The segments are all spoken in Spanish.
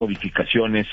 modificaciones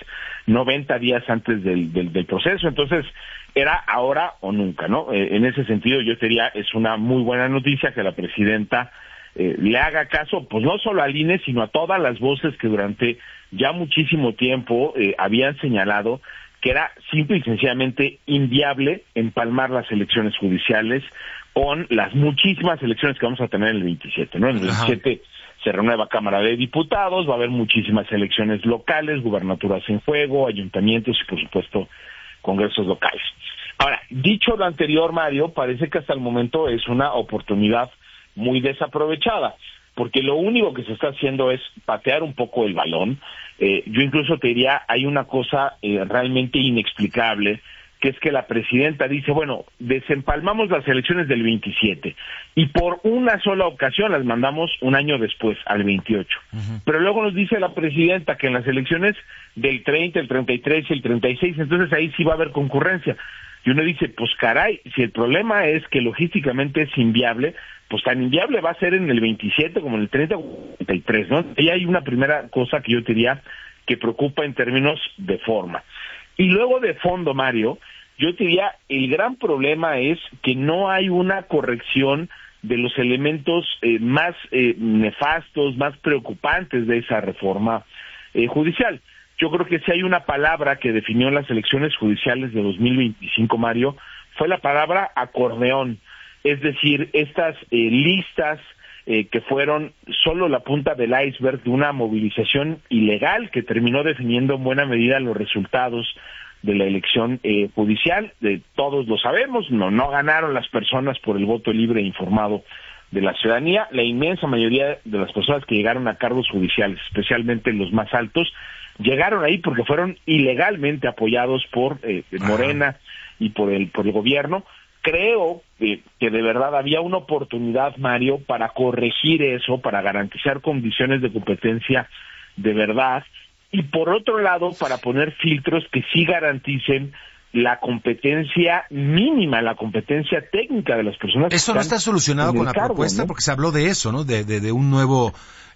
90 días antes del proceso. Entonces, era ahora o nunca, ¿no? En ese sentido, yo diría, es una muy buena noticia que la presidenta le haga caso, pues no solo al INE, sino a todas las voces que durante ya muchísimo tiempo habían señalado que era simple y sencillamente inviable empalmar las elecciones judiciales con las muchísimas elecciones que vamos a tener en el 27, ¿no? En el 27 se renueva Cámara de Diputados, va a haber muchísimas elecciones locales, gubernaturas en juego, ayuntamientos y, por supuesto, congresos locales. Ahora, dicho lo anterior, Mario, parece que hasta el momento es una oportunidad muy desaprovechada, porque lo único que se está haciendo es patear un poco el balón. Yo incluso te diría, hay una cosa realmente inexplicable, que es que la presidenta dice, bueno, desempalmamos las elecciones del 27 y por una sola ocasión las mandamos un año después, al 28. Pero luego nos dice la presidenta que en las elecciones del 30, el 33 y el 36, entonces ahí sí va a haber concurrencia. Y uno dice, pues caray, si el problema es que logísticamente es inviable, pues tan inviable va a ser en el 27 como en el 30 o 33, ¿no? Y hay una primera cosa que yo diría que preocupa en términos de forma. Y luego de fondo, Mario, yo diría, el gran problema es que no hay una corrección de los elementos más nefastos, más preocupantes de esa reforma judicial. Yo creo que si hay una palabra que definió las elecciones judiciales de 2025, Mario, fue la palabra acordeón. Es decir, estas listas que fueron solo la punta del iceberg de una movilización ilegal que terminó definiendo en buena medida los resultados de la elección judicial. Todos lo sabemos, no ganaron las personas por el voto libre e informado de la ciudadanía. La inmensa mayoría de las personas que llegaron a cargos judiciales, especialmente los más altos, llegaron ahí porque fueron ilegalmente apoyados por Morena y por el gobierno. Creo que de verdad había una oportunidad, Mario, para corregir eso, para garantizar condiciones de competencia de verdad, y por otro lado, para poner filtros que sí garanticen la competencia mínima, la competencia técnica de las personas. Eso no está solucionado con la propuesta, ¿no? Porque se habló de eso, ¿no? De un nuevo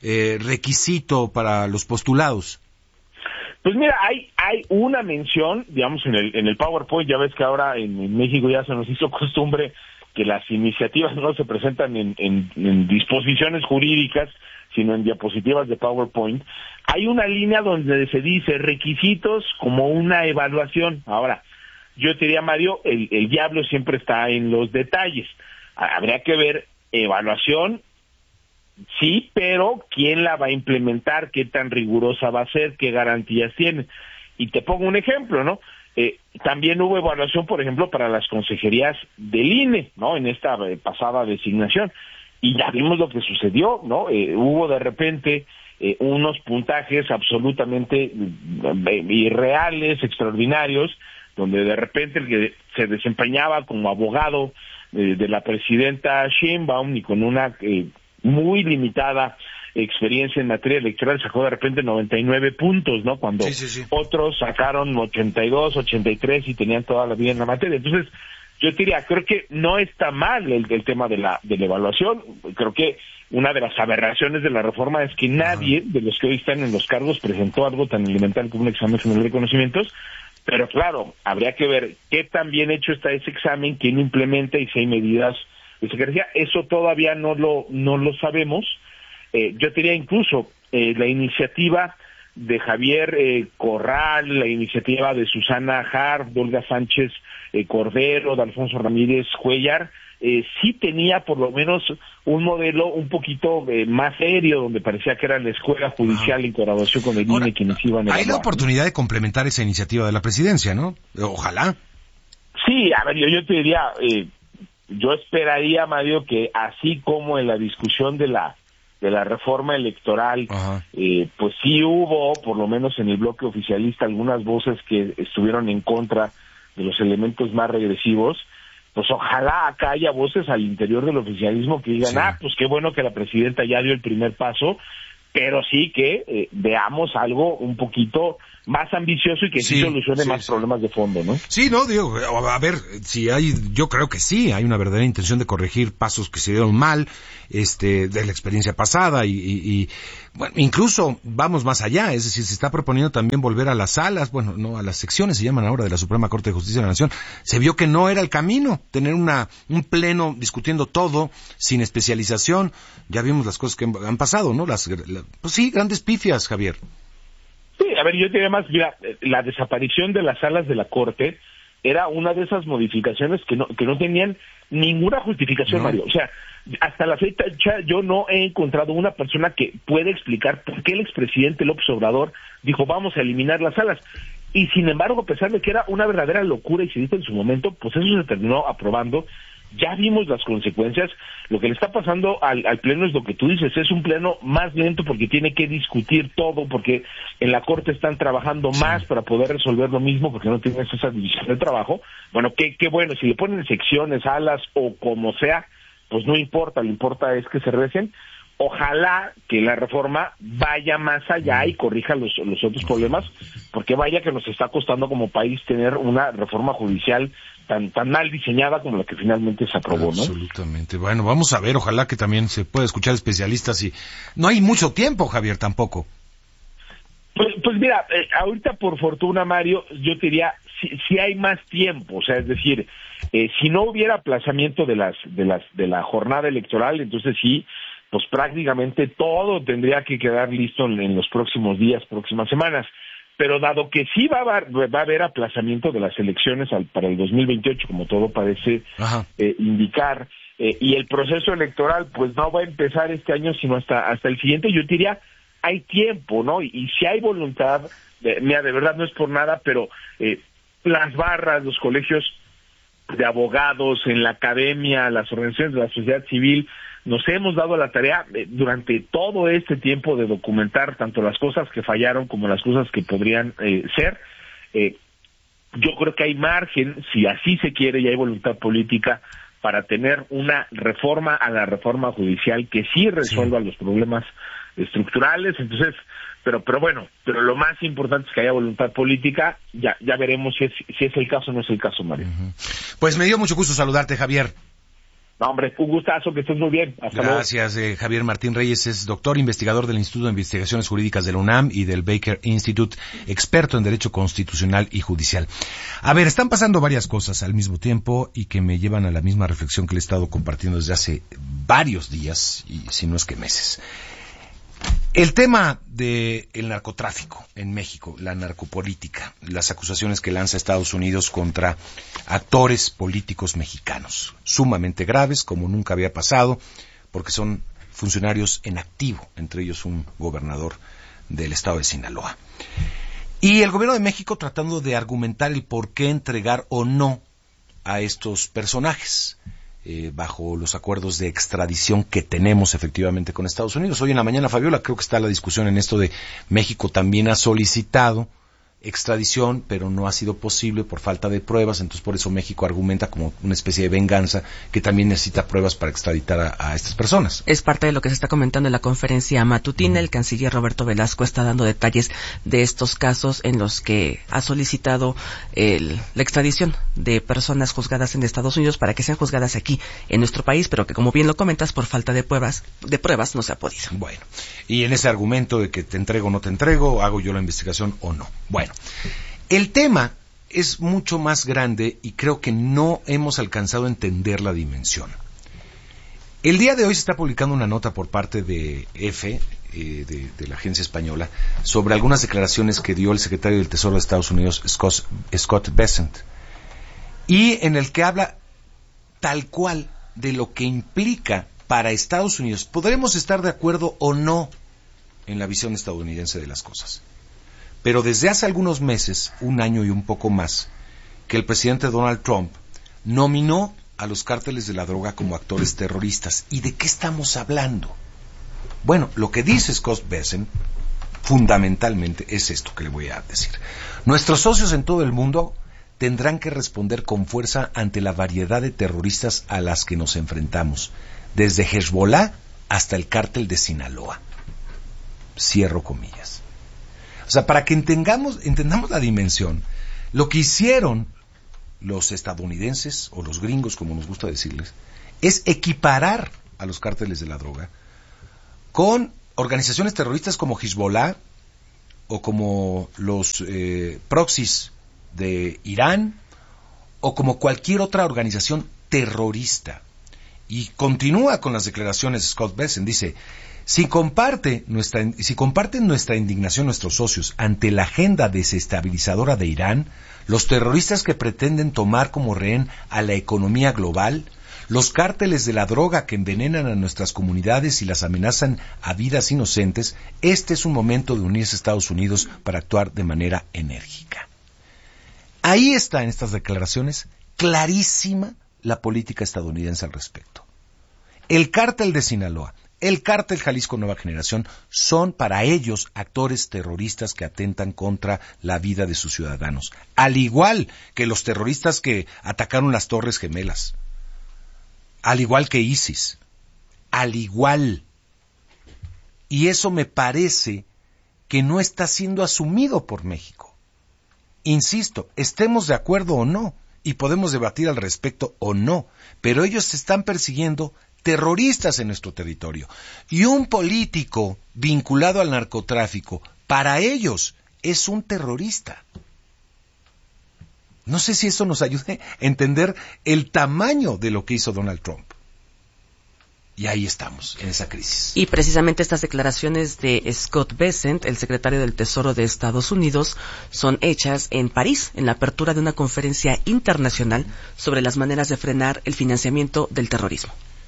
requisito para los postulados. Pues mira, hay una mención, digamos, en el PowerPoint. Ya ves que ahora en México ya se nos hizo costumbre que las iniciativas no se presentan en disposiciones jurídicas, sino en diapositivas de PowerPoint. Hay una línea donde se dice requisitos como una evaluación. Ahora, yo te diría, Mario, el diablo siempre está en los detalles. Habría que ver evaluación. Sí, pero ¿quién la va a implementar? ¿Qué tan rigurosa va a ser? ¿Qué garantías tiene? Y te pongo un ejemplo, ¿no? También hubo evaluación, por ejemplo, para las consejerías del INE, ¿no? En esta pasada designación. Y ya vimos lo que sucedió, ¿no? Hubo de repente unos puntajes absolutamente irreales, extraordinarios, donde de repente el que se desempeñaba como abogado de la presidenta Sheinbaum y con una muy limitada experiencia en materia electoral sacó de repente 99 puntos, ¿no? Cuando otros sacaron 82, 83 y tenían toda la vida en la materia. Entonces, yo diría, creo que no está mal el tema de la evaluación. Creo que una de las aberraciones de la reforma es que nadie de los que hoy están en los cargos presentó algo tan elemental como un examen general de conocimientos. Pero claro, habría que ver qué tan bien hecho está ese examen, quién lo implementa y si hay medidas de secrecía. Eso todavía no lo sabemos. Yo diría incluso la iniciativa de Javier Corral, la iniciativa de Susana Harp, de Olga Sánchez Cordero, de Alfonso Ramírez Cuellar, sí tenía por lo menos un modelo un poquito más serio, donde parecía que era la escuela judicial en colaboración con el INE quienes iban a evaluar. Hay la oportunidad de complementar esa iniciativa de la presidencia, ¿no? Ojalá. Sí, a ver, yo te diría, yo esperaría, Mario, que así como en la discusión de la reforma electoral, pues sí hubo, por lo menos en el bloque oficialista, algunas voces que estuvieron en contra de los elementos más regresivos. Pues ojalá acá haya voces al interior del oficialismo que digan, pues qué bueno que la presidenta ya dio el primer paso, pero sí que veamos algo un poquito más ambicioso y que sí solucione más problemas de fondo, ¿no? Sí, no, digo, a ver, yo creo que sí, hay una verdadera intención de corregir pasos que se dieron mal, de la experiencia pasada y bueno, incluso vamos más allá, es decir, se está proponiendo también volver a las salas, bueno, no, a las secciones se llaman ahora de la Suprema Corte de Justicia de la Nación. Se vio que no era el camino, tener un pleno discutiendo todo, sin especialización. Ya vimos las cosas que han pasado, ¿no? Pues sí, grandes pifias, Javier. Sí, a ver, yo te diría más, mira, la desaparición de las salas de la Corte era una de esas modificaciones que no tenían ninguna justificación, Mario. O sea, hasta la fecha yo no he encontrado una persona que pueda explicar por qué el expresidente López Obrador dijo vamos a eliminar las salas. Y sin embargo, a pesar de que era una verdadera locura y se dijo en su momento, pues eso se terminó aprobando. Ya vimos las consecuencias. Lo que le está pasando al Pleno es lo que tú dices, es un Pleno más lento porque tiene que discutir todo, porque en la Corte están trabajando más para poder resolver lo mismo, porque no tienen esa división de trabajo. Bueno, qué bueno, si le ponen secciones, salas o como sea, pues no importa, lo importa es que se recen. Ojalá que la reforma vaya más allá y corrija los otros problemas, porque vaya que nos está costando como país tener una reforma judicial tan mal diseñada como la que finalmente se aprobó, ¿no? Absolutamente. Bueno, vamos a ver, ojalá que también se pueda escuchar especialistas y no hay mucho tiempo, Javier, tampoco. Pues mira, ahorita por fortuna, Mario, yo te diría, si hay más tiempo, o sea, es decir, si no hubiera aplazamiento de la jornada electoral, entonces sí, pues prácticamente todo tendría que quedar listo en los próximos días, próximas semanas. Pero dado que sí va a haber aplazamiento de las elecciones para el 2028, como todo parece indicar, y el proceso electoral pues no va a empezar este año, sino hasta el siguiente, yo diría, hay tiempo, ¿no? Y si hay voluntad, mira, de verdad no es por nada, pero las barras, los colegios de abogados, en la academia, las organizaciones de la sociedad civil, nos hemos dado la tarea durante todo este tiempo de documentar tanto las cosas que fallaron como las cosas que podrían ser. Yo creo que hay margen, si así se quiere y hay voluntad política, para tener una reforma a la reforma judicial que sí resuelva los problemas estructurales. Entonces, pero bueno, pero lo más importante es que haya voluntad política. Ya veremos si es el caso o no es el caso, Mario. Pues me dio mucho gusto saludarte, Javier. No, hombre, un gustazo, que estés muy bien. Hasta Gracias, Javier Martín Reyes es doctor, investigador del Instituto de Investigaciones Jurídicas de la UNAM y del Baker Institute, experto en Derecho Constitucional y Judicial. A ver, están pasando varias cosas al mismo tiempo y que me llevan a la misma reflexión que le he estado compartiendo desde hace varios días, y si no es que meses. El tema del narcotráfico en México, la narcopolítica, las acusaciones que lanza Estados Unidos contra actores políticos mexicanos, sumamente graves, como nunca había pasado, porque son funcionarios en activo, entre ellos un gobernador del estado de Sinaloa. Y el gobierno de México tratando de argumentar el por qué entregar o no a estos personajes, bajo los acuerdos de extradición que tenemos efectivamente con Estados Unidos. Hoy en la mañana, Fabiola, creo que está la discusión en esto de México también ha solicitado extradición, pero no ha sido posible por falta de pruebas, entonces por eso México argumenta como una especie de venganza que también necesita pruebas para extraditar a estas personas. Es parte de lo que se está comentando en la conferencia matutina. El canciller Roberto Velasco está dando detalles de estos casos en los que ha solicitado la extradición de personas juzgadas en Estados Unidos para que sean juzgadas aquí en nuestro país, pero que, como bien lo comentas, por falta de pruebas no se ha podido. Bueno, y en ese argumento de que te entrego o no te entrego, hago yo la investigación o no. Bueno, el tema es mucho más grande y creo que no hemos alcanzado a entender la dimensión. El día de hoy se está publicando una nota por parte de EFE, de la agencia española, sobre algunas declaraciones que dio el secretario del Tesoro de Estados Unidos, Scott Bessent, y en el que habla tal cual de lo que implica para Estados Unidos. Podremos estar de acuerdo o no en la visión estadounidense de las cosas, pero desde hace algunos meses, un año y un poco más, que el presidente Donald Trump nominó a los cárteles de la droga como actores terroristas. ¿Y de qué estamos hablando? Bueno, lo que dice Scott Bessent fundamentalmente es esto que le voy a decir. Nuestros socios en todo el mundo tendrán que responder con fuerza ante la variedad de terroristas a las que nos enfrentamos, desde Hezbollah hasta el cártel de Sinaloa. Cierro comillas. O sea, para que entendamos la dimensión, lo que hicieron los estadounidenses, o los gringos, como nos gusta decirles, es equiparar a los cárteles de la droga con organizaciones terroristas como Hezbollah o como los proxies de Irán o como cualquier otra organización terrorista. Y continúa con las declaraciones Scott Bessent, dice: si comparten nuestra indignación nuestros socios ante la agenda desestabilizadora de Irán, los terroristas que pretenden tomar como rehén a la economía global, los cárteles de la droga que envenenan a nuestras comunidades y las amenazan a vidas inocentes, este es un momento de unirse a Estados Unidos para actuar de manera enérgica. Ahí está en estas declaraciones clarísima la política estadounidense al respecto. El cártel de Sinaloa, el cártel Jalisco Nueva Generación son para ellos actores terroristas que atentan contra la vida de sus ciudadanos, al igual que los terroristas que atacaron las Torres Gemelas, al igual que ISIS, al igual. Y eso me parece que no está siendo asumido por México. Insisto, estemos de acuerdo o no, y podemos debatir al respecto o no, pero ellos están persiguiendo terroristas en nuestro territorio. Y un político vinculado al narcotráfico, para ellos, es un terrorista. No sé si eso nos ayude a entender el tamaño de lo que hizo Donald Trump. Y ahí estamos, en esa crisis. Y precisamente estas declaraciones de Scott Bessent, el secretario del Tesoro de Estados Unidos, son hechas en París, en la apertura de una conferencia internacional sobre las maneras de frenar el financiamiento del terrorismo.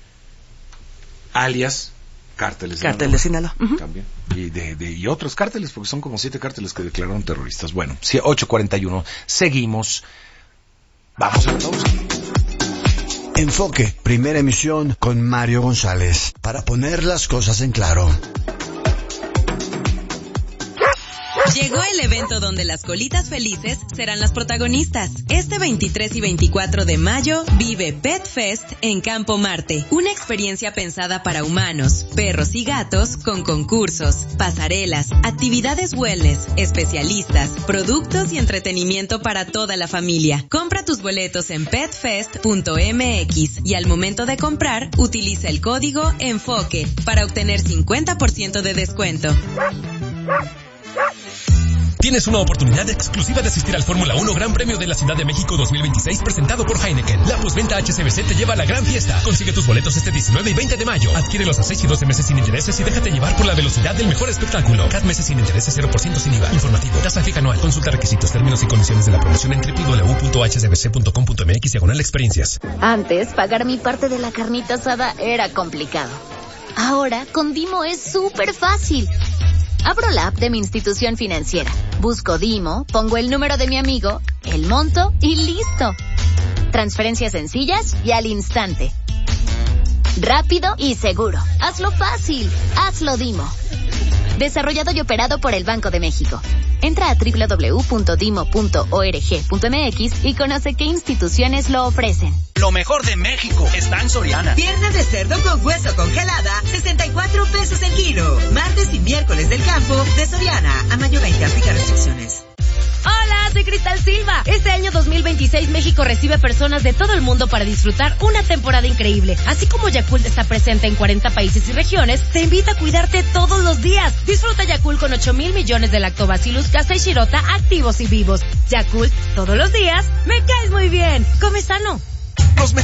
Alias cárteles de Sinaloa. Uh-huh. También. Y otros cárteles, porque son como 7 cárteles que declararon terroristas. Bueno, 8:41. Seguimos. Vamos a todos. Enfoque, primera emisión con Mario González, para poner las cosas en claro. Llegó el evento donde las colitas felices serán las protagonistas. Este 23 y 24 de mayo vive Pet Fest en Campo Marte, una experiencia pensada para humanos, perros y gatos con concursos, pasarelas, actividades wellness, especialistas, productos y entretenimiento para toda la familia. Compra tus boletos en petfest.mx y al momento de comprar utiliza el código ENFOQUE para obtener 50% de descuento. Tienes una oportunidad exclusiva de asistir al Fórmula 1 Gran Premio de la Ciudad de México 2026 presentado por Heineken. La postventa HSBC te lleva a la gran fiesta. Consigue tus boletos este 19 y 20 de mayo. Adquiérelos a 6 y 12 meses sin intereses y déjate llevar por la velocidad del mejor espectáculo. Cada meses sin intereses, 0% sin IVA. Informativo. Tasa fija anual. Consulta requisitos, términos y condiciones de la promoción en www.hsbc.com.mx/experiencias. Antes, pagar mi parte de la carnita asada era complicado. Ahora, con Dimo es súper fácil. Abro la app de mi institución financiera, busco Dimo, pongo el número de mi amigo, el monto y listo. Transferencias sencillas y al instante. Rápido y seguro. Hazlo fácil. Hazlo Dimo. Desarrollado y operado por el Banco de México. Entra a www.dimo.org.mx y conoce qué instituciones lo ofrecen. Lo mejor de México está en Soriana. Pierna de cerdo con hueso congelada, 64 pesos el kilo. Martes y miércoles del campo de Soriana. A mayo 20, aplica restricciones. Hola, soy Cristal Silva. Este año 2026 México recibe personas de todo el mundo para disfrutar una temporada increíble. Así como Yakult está presente en 40 países y regiones, te invita a cuidarte todos los días. Disfruta Yakult con 8,000 millones de lactobacillus casei shirota activos y vivos. Yakult, todos los días, me caes muy bien. Come sano.